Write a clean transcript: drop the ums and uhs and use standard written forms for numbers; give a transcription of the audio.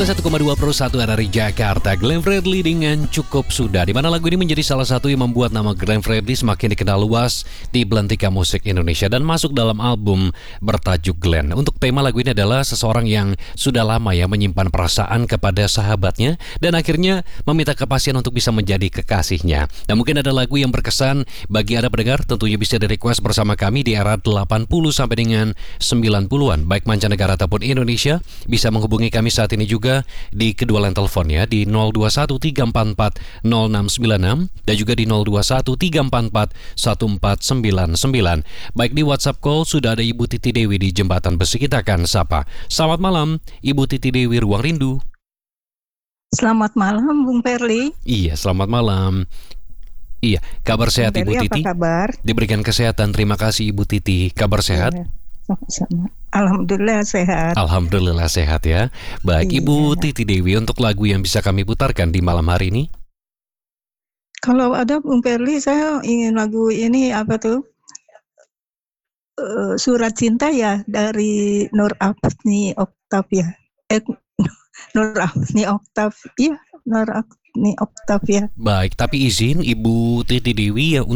91,2 Pro 1 dari Jakarta, Glenn Fredly dengan Cukup Sudah, di mana lagu ini menjadi salah satu yang membuat nama Glenn Fredly semakin dikenal luas di belantika musik Indonesia dan masuk dalam album bertajuk Glenn. Untuk tema lagu ini adalah seseorang yang sudah lama menyimpan perasaan kepada sahabatnya dan akhirnya meminta kepastian untuk bisa menjadi kekasihnya. Dan mungkin ada lagu yang berkesan bagi Anda pendengar, tentunya bisa di-request bersama kami di era 80 sampai dengan 90-an, baik mancanegara ataupun Indonesia. Bisa menghubungi kami saat ini juga di kedua line telepon ya, di 0213440696 dan juga di 0213441499. Baik, di WhatsApp call sudah ada Ibu Titi Dewi di Jembatan Besi, kita akan sapa. Selamat malam Ibu Titi Dewi, Ruang Rindu. Selamat malam Bung Perli. Iya, selamat malam. Iya, kabar sehat Ibu Titi? Apa kabar? Diberikan kesehatan, terima kasih Ibu Titi. Kabar sehat? Sama-sama. Alhamdulillah sehat. Alhamdulillah sehat ya. Baik, Iya. Ibu Titi Dewi, untuk lagu yang bisa kami putarkan di malam hari ini? Kalau ada Bung Perli, saya ingin lagu ini apa tuh? Surat Cinta ya, dari Nur Afni Oktavia. Nur Afni Oktavia. Nur Afni Oktavia. Baik, tapi izin Ibu Titi Dewi ya